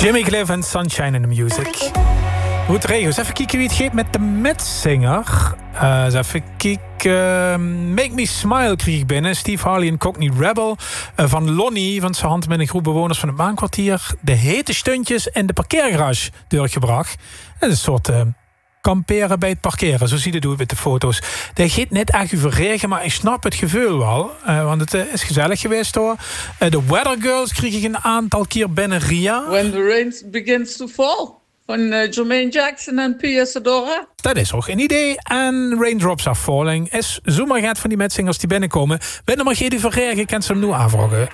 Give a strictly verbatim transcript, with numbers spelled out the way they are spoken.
Jimmy Cliff en Sunshine in the Music. Goed, regels. Even kijken wie het geeft met de Metzinger. Uh, eens even kijken. Make Me Smile kreeg ik binnen. Steve Harley en Cockney Rebel. Uh, van Lonnie, van zijn hand met een groep bewoners van het Maankwartier. De hete stuntjes en de parkeergarage doorgebracht. Dat is een soort uh, kamperen bij het parkeren. Zo zie je het met de foto's. Dat gaat net echt over regen, maar ik snap het gevoel wel. Uh, want het uh, is gezellig geweest hoor. Uh, de Weather Girls kreeg ik een aantal keer binnen Ria. When the rain begins to fall. Van uh, Jermaine Jackson en Pia Sadora. Dat is ook een idee. En Raindrops Are Falling is zomaar gaat van die Metzingers die binnenkomen. Ben er maar geen die verregen, kan ze hem nu aanvragen.